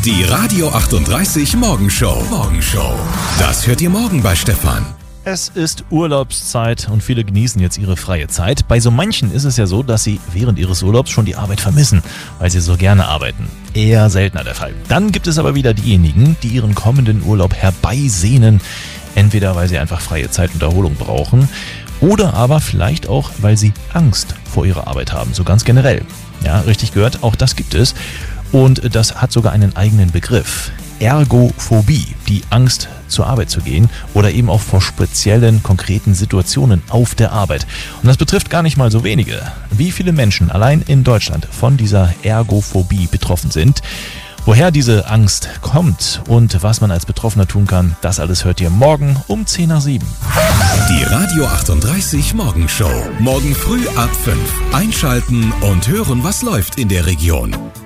Die Radio 38 Morgenshow. Das hört ihr morgen bei Stefan. Es ist Urlaubszeit und viele genießen jetzt ihre freie Zeit. Bei so manchen ist es ja so, dass sie während ihres Urlaubs schon die Arbeit vermissen, weil sie so gerne arbeiten. Eher seltener der Fall. Dann gibt es aber wieder diejenigen, die ihren kommenden Urlaub herbeisehnen. Entweder weil sie einfach freie Zeit und Erholung brauchen oder aber vielleicht auch, weil sie Angst vor ihrer Arbeit haben, so ganz generell. Ja, richtig gehört, auch das gibt es. Und das hat sogar einen eigenen Begriff. Ergophobie, die Angst zur Arbeit zu gehen oder eben auch vor speziellen, konkreten Situationen auf der Arbeit. Und das betrifft gar nicht mal so wenige. Wie viele Menschen allein in Deutschland von dieser Ergophobie betroffen sind, woher diese Angst kommt und was man als Betroffener tun kann, das alles hört ihr morgen um 6:50. Die Radio 38 Morgenshow. Morgen früh ab 5. Einschalten und hören, was läuft in der Region.